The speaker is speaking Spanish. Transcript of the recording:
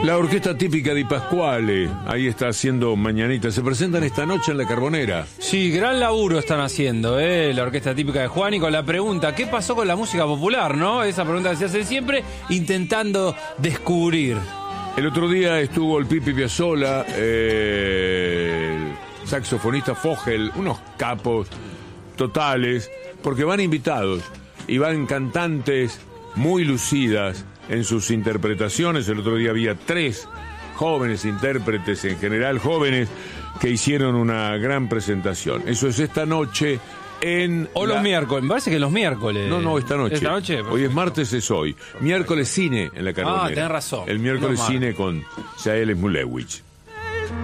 La orquesta típica di Pasquale, ahí está haciendo mañanita. Se presentan esta noche en La Carbonera. Sí, gran laburo están haciendo, la orquesta típica de Juan, y con la pregunta, ¿qué pasó con la música popular, no? Esa pregunta que se hace siempre, intentando descubrir. El otro día estuvo el Pipi Piazzolla, el saxofonista Fogel, unos capos totales, porque van invitados y van cantantes muy lucidas en sus interpretaciones. El otro día había 3 jóvenes intérpretes, en general jóvenes, que hicieron una gran presentación. Eso es esta noche en... O los miércoles, me parece que los miércoles. No, esta noche. ¿Esta noche? Hoy es martes, es hoy. Miércoles cine en La Carbonera. Ah, tenés razón. El miércoles cine con Yael Smulewicz.